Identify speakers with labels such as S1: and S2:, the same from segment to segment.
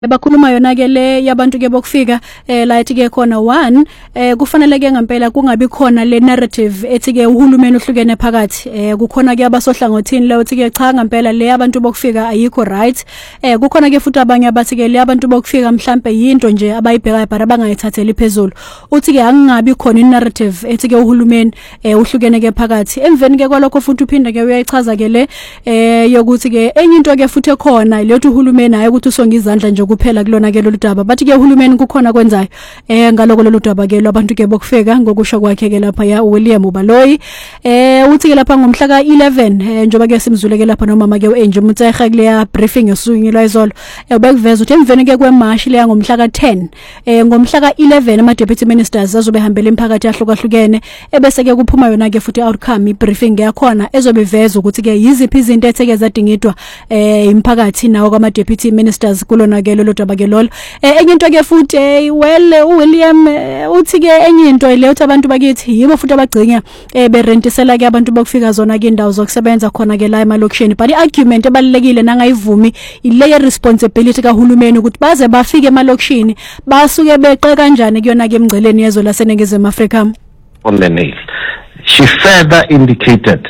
S1: Bakhuluma yona ke le yabantu ke bokufika la ethi ke khona one kufanele ke ngempela kungabi khona le narrative ethi ke uhulumeni uhlukene phakathi kukhona ke abasohlangothini le uthi ke cha ngempela le abantu bokufika ayikho right kukhona ke futhi abanye abathi ke le abantu bokufika mhlambe yinto nje abayibhekayo but abangayithatheli phezulu uthi ke angingabi khona i narrative ethi ke uhulumeni uhlukene ke phakathi emveni ke kwalokho futhi uphinde ke uyayichaza ke le yokuthi ke enye into ke futhi ekhona le uthi uhulumeni hayi ukuthi usonga izandla nje kuphela kulona ke lolu daba bathi ke uhulumeni kukhona kwenzayo ngaloko lolu daba ke labantu ke bokufika ngokusho kwakhe ke lapha ya William Ubaloyi uthi ke lapha ngomhla ka 11 njoba ke simzuleke lapha nomama ke uAngel Mutsecha kule ya briefing yosunyilwa izolo ubekuveza ukuthi emveni ke kwemashi le ngomhla ka 10 ngomhla ka 11 ama deputy ministers azobe hambela imphakathi yahlukahlukene ebese ke kuphuma yona ke futhi outcome i briefing yakhona ezobe iveza ukuthi ke yiziphi izinto etheke zadingidwa imphakathi nawo kwama deputy ministers kulona ke lolu daba ke lolo enye into ke futhi William uthi ke enye into le uthi abantu bakithi yibo futhi abagcinya berentisela ke abantu bokufika zona ke indawo zokusebenza khona ke la emalokishini but iargument ebalekile nangayivumi ile responsibility kahulumeni ukuthi baze bafike emalokishini basuke beqe kanjani kuyona ke emgceleni yezo laseNingizimu Afrika
S2: on the nail. She further indicated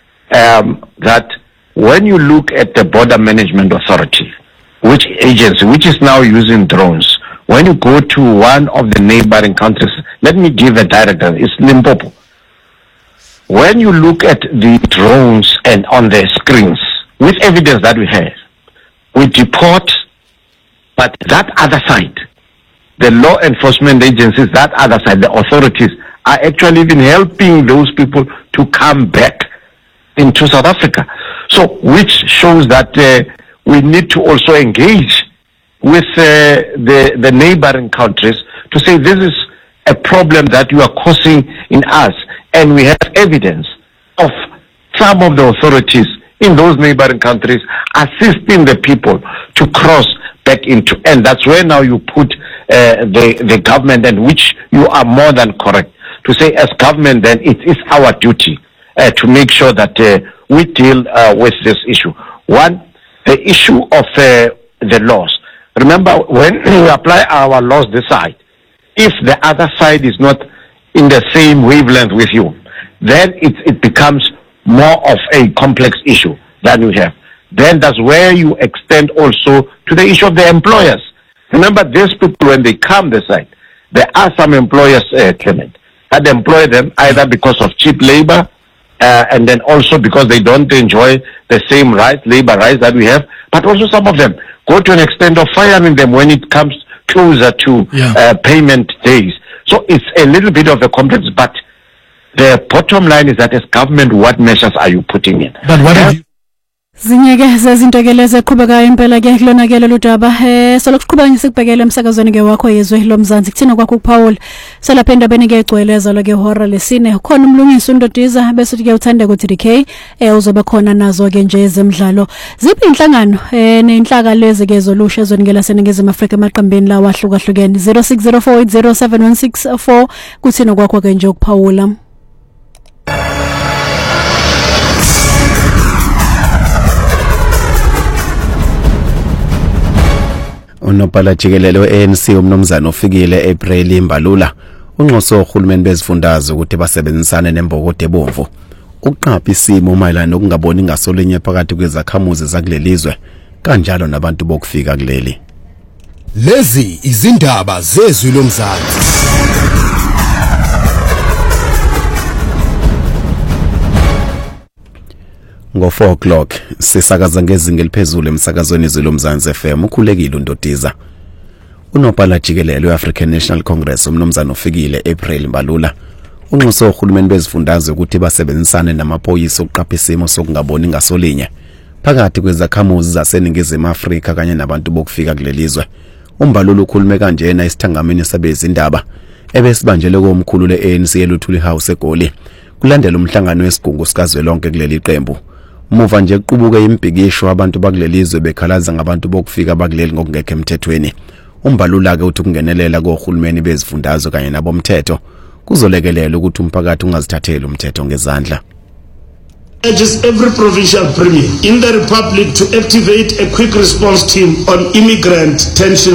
S2: that when you look at the Border Management Authority, which agency, which is now using drones, when you go to one of the neighboring countries, let me give a director, it's Limpopo. When you look at the drones and on the screens, with evidence that we have, we deport, but that other side, the law enforcement agencies, that other side, the authorities, are actually even helping those people to come back into South Africa. So, which shows that we need to also engage with the neighboring countries to say this is a problem that you are causing in us, and we have evidence of some of the authorities in those neighboring countries assisting the people to cross back into, and that's where now you put the government, and which you are more than correct to say as government then it is our duty to make sure that we deal with this issue. One, the issue of the laws. Remember, when we apply our laws this side, if the other side is not in the same wavelength with you, then it becomes more of a complex issue than you have. Then that's where you extend also to the issue of the employers. Remember, these people, when they come this side, there are some employers, Clement, that employ them either because of cheap labor, and then also because they don't enjoy the same rights, labor rights that we have, but also some of them go to an extent of firing them when it comes closer to payment days. So it's a little bit of a complex, but the bottom line is that as government, what measures are you putting in?
S3: But what have you...
S1: Zinyeke zezinto ke lezi eqhubeka impela ke kulona ke lolu daba solokuqhubeka ngisikubhekele emsakazweni ke wakho yezwe lomzansi kuthina kwakho kuPaul selapha endabeni ke igcweleza lo ke hora lesine khona umlungisi uNdodiza bese ke uthande ukuthi DK uzobe khona nazo ke nje ezemidlalo ziphi inhlangano nenhlaka lezi ke zolusha ezweni ke laseNingizimu Afrika emaqembeni lawa ahlukahlukene 0604807164 kuthina kwakho ke nje kuPaul.
S4: Unopala jikelele we-ANC umnomzana ofikile April Imbalula unxoso uhulumeni bezifundazwe ukuthi basebenzisane nembokode ebomvu ukuqapha isimo mayelana nokungaboni ngasolinye phakathi kwezakhamuzi zakulelizwe kanjalo nabantu bokufika kuleli.
S3: Lezi izindaba zezwi lomzansi.
S4: Ngo 4 o'clock sisakaza ngezinga eliphezulu emsakazweni izwi lomzansi FM ukhulekile uNdodiza. Unopala jikelele we-African National Congress umnomzana ofikile April Imbalula unxoso uhulumeni bezifundazwe ukuthi basebenzisane namaphoyisa ukuqapha isimo sokungaboni ngasolinye phakathi kwezakhamuzi zaseNingizimu Afrika kanye nabantu bokufika kulelizwe. Umbalula ukhulume kanjena isithangamini sabezindaba ebesibanjele komkhulu le-ANC eLuthuli House eGoli kulandela umhlangano wesigungu sikazwelonke kuleli qembu. Muva nje kuqubuke impikisho abantu bakulelizwe bekhalaza ngabantu bokufika bakuleli ngokungekho emthethweni. Umbalula ke uthi kungenelela kohulumeni bezifundazwe kanye nabomthetho kuzolekelela ukuthi umphakathi ungazithatheli umthetho ngezandla.
S5: urges every provincial premier in the Republic to activate a quick response team on immigrant tension